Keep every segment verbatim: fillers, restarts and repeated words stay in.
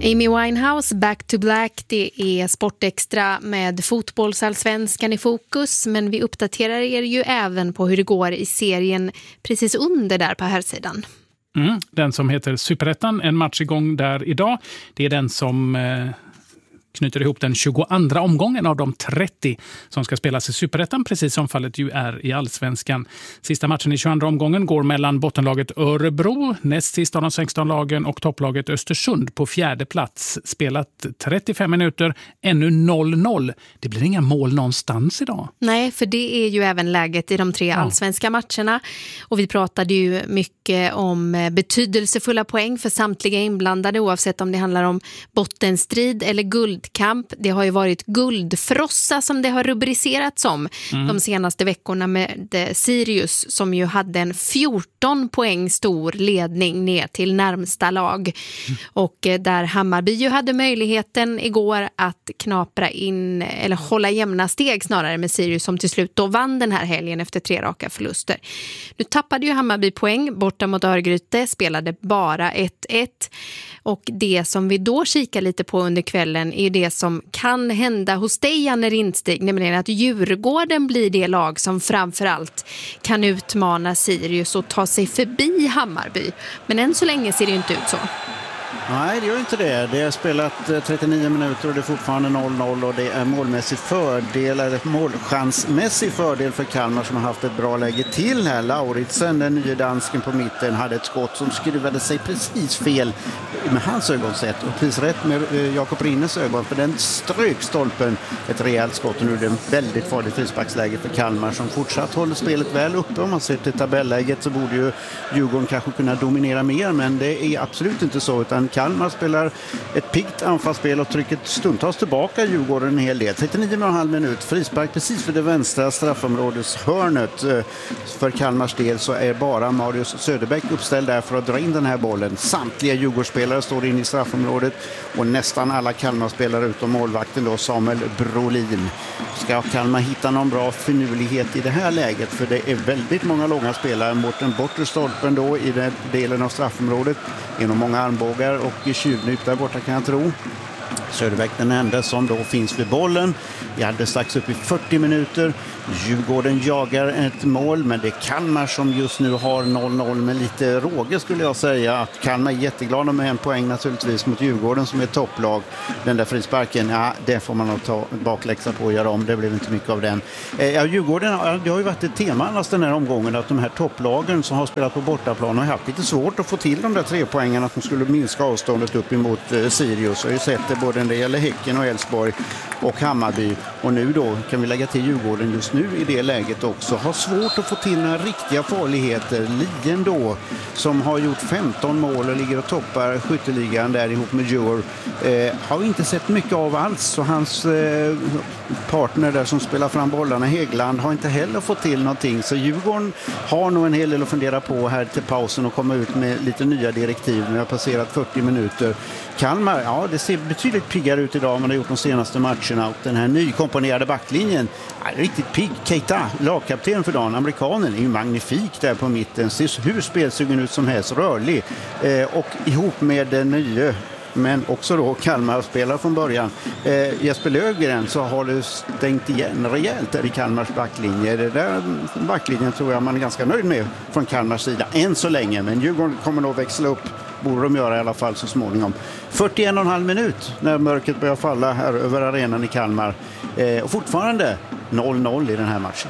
Amy Winehouse, Back to Black, det är Sportextra med fotbollsallsvenskan i fokus, men vi uppdaterar er ju även på hur det går i serien precis under där på här sidan. Mm, den som heter Superettan, en match igång där idag. Det är den som eh, knyter ihop den tjugoandra omgången av de trettio som ska spelas i Superettan, precis som fallet ju är i Allsvenskan. Sista matchen i tjugoandra omgången går mellan bottenlaget Örebro, näst sist av de sexton lagen, och topplaget Östersund på fjärde plats. Spelat trettiofem minuter, ännu noll noll. Det blir inga mål någonstans idag. Nej, för det är ju även läget i de tre ja. allsvenska matcherna. Och vi pratade ju mycket om betydelsefulla poäng för samtliga inblandade, oavsett om det handlar om bottenstrid eller guldkamp. Det har ju varit guldfrossa som det har rubricerats som mm. de senaste veckorna med Sirius, som ju hade en fjorton poäng stor ledning ner till närmsta lag. Mm. Och där Hammarby ju hade möjligheten igår att knapra in, eller hålla jämna steg snarare med Sirius, som till slut då vann den här helgen efter tre raka förluster. Nu tappade ju Hammarby poäng borta mot Örgryte, spelade bara ett ett. Och det som vi då kikar lite på under kvällen är det som kan hända hos dig, Janne Rindstig, nämligen att Djurgården blir det lag som framförallt kan utmana Sirius och ta sig förbi Hammarby. Men än så länge ser det ju inte ut så. Nej, det gör inte det. Det har spelat trettionio minuter och det är fortfarande noll noll, och det är målmässig fördel, eller målchansmässig fördel för Kalmar, som har haft ett bra läge till här. Lauritsen, den nya dansken på mitten, hade ett skott som skruvade sig precis fel med hans ögonsätt och precis rätt med Jakob Rinnes ögon, för den strök stolpen ett rejält skott, och nu är det en väldigt farligt frisparksläge för Kalmar, som fortsatt håller spelet väl uppe. Om man ser till tabelläget så borde ju Djurgården kanske kunna dominera mer, men det är absolut inte så, utan Kalmar spelar ett piggt anfallsspel och trycker stundtals tillbaka Djurgården en hel del. trettionio och en halv minut, frispark precis för det vänstra straffområdeshörnet. För Kalmars del så är bara Marius Söderbäck uppställd där för att dra in den här bollen. Samtliga Djurgårdsspelare står in i straffområdet, och nästan alla Kalmar-spelare utom målvakten då, Samuel Brolin. Ska Kalmar hitta någon bra finurlighet i det här läget, för det är väldigt många långa spelare mot den bortre stolpen då i den delen av straffområdet. Genom många armbågar och tjuvnyp där borta, kan jag tro. Söderbeck den enda som då finns vid bollen. Vi hade strax upp i fyrtio minuter. Djurgården jagar ett mål, men det är Kalmar som just nu har noll noll med lite råge, skulle jag säga. Att Kalmar är jätteglada med en poäng naturligtvis mot Djurgården som är topplag. Den där frisparken, ja, det får man nog ta bakläxa på och göra om. Det blev inte mycket av den. Eh, ja, Djurgården, det har ju varit ett tema annars den här omgången, att de här topplagen som har spelat på bortaplan har haft lite svårt att få till de där tre poängarna, att de skulle minska avståndet upp emot eh, Sirius. Jag har ju sett det både när det gäller Häcken och Elfsborg och Hammarby. Och nu då kan vi lägga till Djurgården just nu i det läget också. Har svårt att få till några riktiga farligheter. Lien då, som har gjort femton mål och ligger och toppar skytteligan där ihop med Djur, eh, har inte sett mycket av alls. Och hans eh, partner där som spelar fram bollarna, Häggland, har inte heller fått till någonting. Så Djurgården har nog en hel del att fundera på här till pausen och komma ut med lite nya direktiv. Nu har passerat fyrtio minuter. Kalmar, ja, det ser betydligt piggare ut idag än man har gjort de senaste matcherna. Och den här nykomponerade backlinjen är riktigt pigg. Keita, lagkapten för dagen, amerikanen, är ju magnifik där på mitten. Ser hur spelsugen ut som helst, rörlig. Eh, och ihop med den nya, men också då Kalmar spelar från början, eh, Jesper Löfgren, så har det stängt igen rejält där i Kalmars backlinje. Det där backlinjen tror jag man är ganska nöjd med från Kalmars sida än så länge, men Djurgården kommer nog växla upp, borde de göra i alla fall så småningom. fyrtioen och en halv minut när mörkret börjar falla här över arenan i Kalmar, eh, och fortfarande noll noll i den här matchen.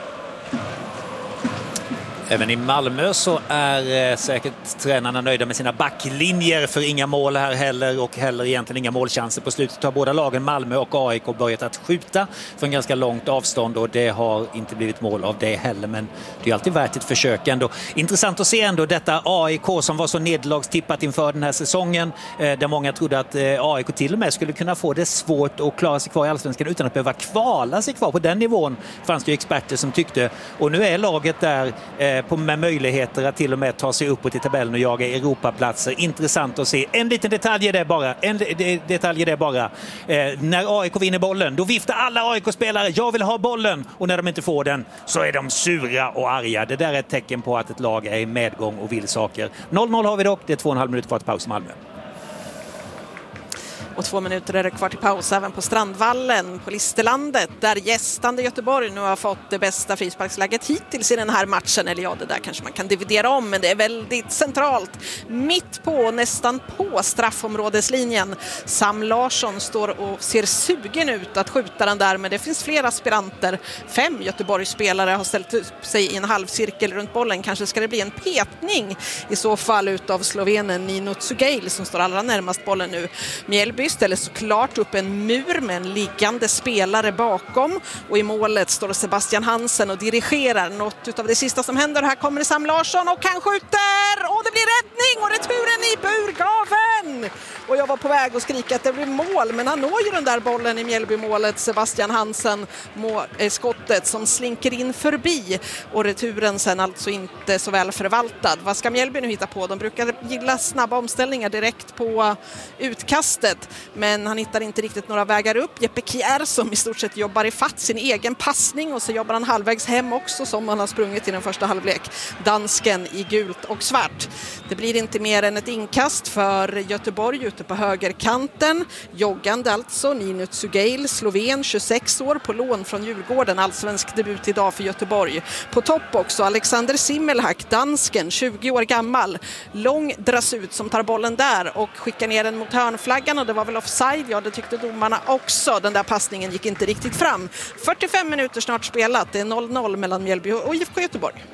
Även i Malmö så är eh, säkert tränarna nöjda med sina backlinjer, för inga mål här heller, och heller egentligen inga målchanser på slutet. Har båda lagen, Malmö och A I K, börjat att skjuta från ganska långt avstånd, och det har inte blivit mål av det heller, men det är alltid värt ett försök ändå. Intressant att se ändå detta A I K som var så nederlagstippat inför den här säsongen, eh, där många trodde att eh, A I K till och med skulle kunna få det svårt att klara sig kvar i Allsvenskan utan att behöva kvala sig kvar. På den nivån fanns det ju experter som tyckte, och nu är laget där eh, på med möjligheter att till och med ta sig uppåt i tabellen och jaga Europaplatser. Intressant att se. En liten detalj är det bara. En detalj är det bara. Eh, när A I K vinner bollen, då viftar alla A I K-spelare, jag vill ha bollen. Och när de inte får den så är de sura och arga. Det där är ett tecken på att ett lag är i medgång och vill saker. noll noll har vi dock. Det är två och en halv minut kvar till paus i Malmö. Och två minuter är det kvar till paus även på Strandvallen på Listerlandet, där gästande Göteborg nu har fått det bästa frisparksläget hittills i den här matchen. Eller ja, det där kanske man kan dividera om, men det är väldigt centralt. Mitt på, nästan på straffområdeslinjen. Sam Larsson står och ser sugen ut att skjuta den där, men det finns flera aspiranter. Fem Göteborgsspelare har ställt upp sig i en halvcirkel runt bollen. Kanske ska det bli en petning i så fall utav slovenen Nino Tsugail som står allra närmast bollen nu. Mjällby ställer såklart upp en mur med en liggande spelare bakom, och i målet står Sebastian Hansen och dirigerar något utav det sista som händer. Här kommer Sam Larsson och han skjuter, och det blir räddning och returen i burgaven. Och jag var på väg att skrika att det blir mål, men han når ju den där bollen i Mjällby-målet, Sebastian Hansen, må, eh, skottet som slinker in förbi, och returen sen alltså inte så väl förvaltad. Vad ska Mjällby nu hitta på? De brukar gilla snabba omställningar direkt på utkastet, men han hittar inte riktigt några vägar upp. Jeppe Kjær som i stort sett jobbar i fatt sin egen passning, och så jobbar han halvvägs hem också som han har sprungit i den första halvlek. Dansken i gult och svart. Det blir inte mer än ett inkast för Göteborg ute på högerkanten. Joggande alltså Nino Tsugail, sloven, tjugosex år, på lån från Djurgården. Allsvensk debut idag för Göteborg. På topp också Alexander Simmelhack, dansken, tjugo år gammal. Lång dras ut som tar bollen där och skickar ner den mot hörnflaggan, och det var väl offside, ja det tyckte domarna också. Den där passningen gick inte riktigt fram. fyrtiofem minuter snart spelat, det är noll noll mellan Mjällby och I F K Göteborg.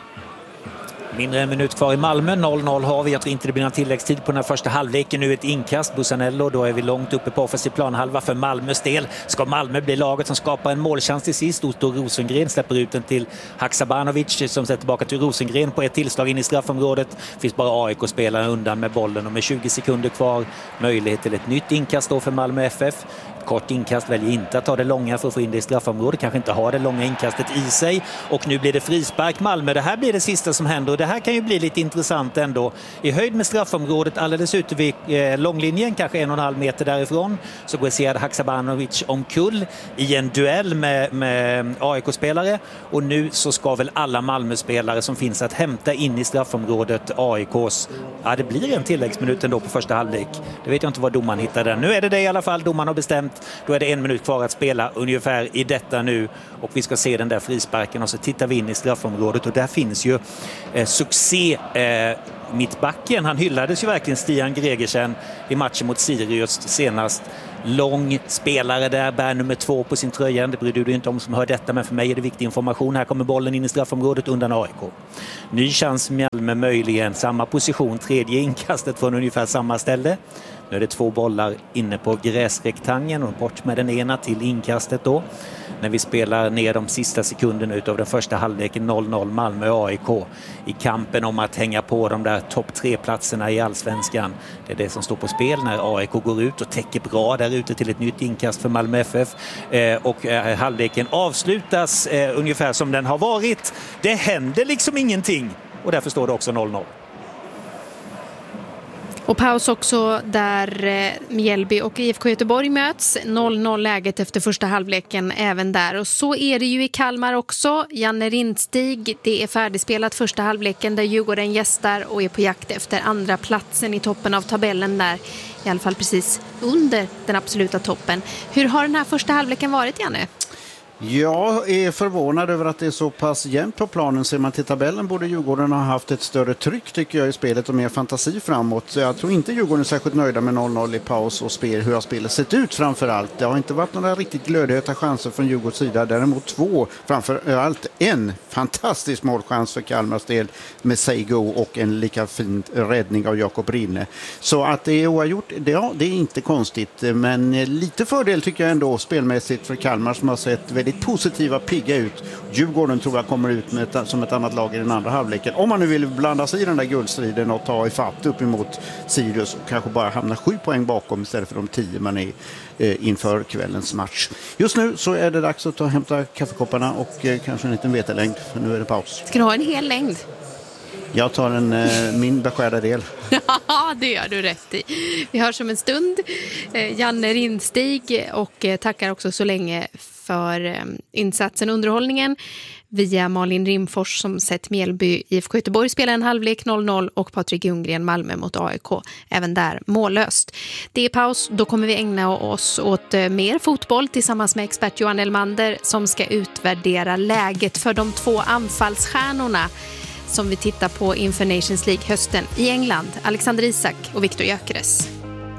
Mindre än en minut kvar i Malmö, noll noll har vi. Jag tror inte det blir någon tilläggstid på den här första halvleken. Nu ett inkast, Busanello, då är vi långt uppe på offensiv planhalva för Malmös del. Ska Malmö bli laget som skapar en målchans till sist? Otto Rosengren släpper ut den till Haksabanovic som sätter tillbaka till Rosengren på ett tillslag in i straffområdet. Finns bara A I K-spelaren undan med bollen, och med tjugo sekunder kvar möjlighet till ett nytt inkast då för Malmö F F. Kort inkast, väljer inte att ta det långa för att få in det i straffområdet. Kanske inte har det långa inkastet i sig. Och nu blir det frispark Malmö. Det här blir det sista som händer. Och det här kan ju bli lite intressant ändå. I höjd med straffområdet, alldeles ute vid eh, långlinjen, kanske en och en halv meter därifrån, så går Sead Haksabanovic omkull i en duell med, med A I K-spelare. Och nu så ska väl alla Malmö-spelare som finns att hämta in i straffområdet A I K:s. Ja, det blir en tilläggsminut ändå på första halvlek. Det vet jag inte vad domaren hittar där. Nu är det det i alla fall. Domaren har bestämt. Då är det en minut kvar att spela ungefär i detta nu, och vi ska se den där frisparken, och så tittar vi in i straffområdet, och där finns ju eh, succé eh, mittbacken. Han hyllades ju verkligen, Stian Gregersen, i matchen mot Sirius senast. Lång spelare där, bär nummer två på sin tröja. Det bryr du dig inte om som hör detta, men för mig är det viktig information. Här kommer bollen in i straffområdet undan A I K. Ny chans Malmö, möjligen samma position, tredje inkastet från ungefär samma ställe. Nu är det två bollar inne på gräsrektangeln, och bort med den ena till inkastet då. När vi spelar ner de sista sekunderna utav den första halvleken, noll noll Malmö A I K i kampen om att hänga på de där topp tre platserna i Allsvenskan. Det är det som står på spel när A I K går ut och täcker bra där ute till ett nytt inkast för Malmö F F. Eh, och eh, halvleken avslutas eh, ungefär som den har varit. Det händer liksom ingenting, och därför står det också noll noll. Och paus också där Mjällby och I F K Göteborg möts. noll noll läget efter första halvleken även där. Och så är det ju i Kalmar också. Janne Rindstig, det är färdigspelat första halvleken där Djurgården gästar och är på jakt efter andra platsen i toppen av tabellen där. I alla fall precis under den absoluta toppen. Hur har den här första halvleken varit, Janne? Jag är förvånad över att det är så pass jämnt på planen. Ser man till tabellen borde Djurgården ha haft ett större tryck, tycker jag, i spelet och mer fantasi framåt. Så jag tror inte Djurgården är särskilt nöjda med noll noll i paus och spel, hur har spelet sett ut framför allt. Det har inte varit några riktigt glödheta chanser från Djurgårdens sida. Däremot två, framför allt en fantastisk målchans för Kalmars del med Seigo och en lika fin räddning av Jakob Rinne. Så att det är oavgjort, det, ja, det är inte konstigt. Men lite fördel tycker jag ändå spelmässigt för Kalmar som har sett väldigt positiva, pigga ut. Djurgården tror jag kommer ut med ett, som ett annat lag i den andra halvleken. Om man nu vill blanda sig i den där guldstriden och ta i fatt upp emot Sirius och kanske bara hamna sju poäng bakom istället för de tio man är eh, inför kvällens match. Just nu så är det dags att ta och hämta kaffekopparna och eh, kanske en liten vetelängd, för nu är det paus. Ska du ha en hel längd? Jag tar en, eh, min beskärda del. Ja, det gör du rätt i. Vi hörs om en stund. Eh, Janne Rindstig, och eh, tackar också så länge för eh, insatsen underhållningen via Malin Rimfors som sett Mjällby I F K Göteborg spela en halvlek noll noll och Patrik Ljunggren Malmö mot A I K även där mållöst. Det är paus, då kommer vi ägna oss åt eh, mer fotboll tillsammans med expert Johan Elmander som ska utvärdera läget för de två anfallsstjärnorna som vi tittar på inför Nations League hösten i England, Alexander Isak och Viktor Gyökeres.